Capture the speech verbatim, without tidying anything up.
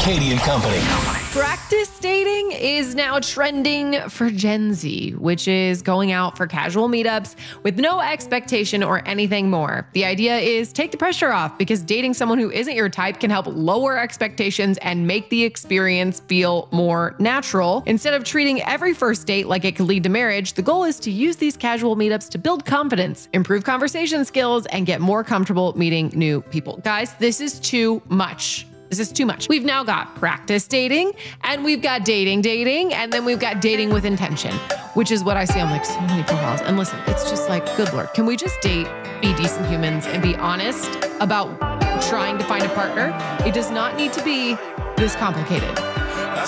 Katie and Company. Practice dating is now trending for Gen Z, which is going out for casual meetups with no expectation or anything more. The idea is take the pressure off because dating someone who isn't your type can help lower expectations and make the experience feel more natural. Instead of treating every first date like it could lead to marriage, the goal is to use these casual meetups to build confidence, improve conversation skills, and get more comfortable meeting new people. Guys, this is too much. This is too much. We've now got practice dating, and we've got dating dating, and then we've got dating with intention, which is what I see on like so many profiles. And listen, it's just like, good Lord, can we just date, be decent humans, and be honest about trying to find a partner? It does not need to be this complicated.